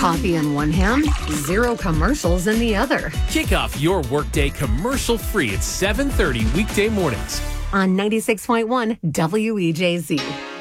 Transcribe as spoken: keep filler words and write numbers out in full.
Coffee in one hand, zero commercials in the other. Kick off your workday commercial-free at seven thirty weekday mornings on ninety-six point one W E J Z.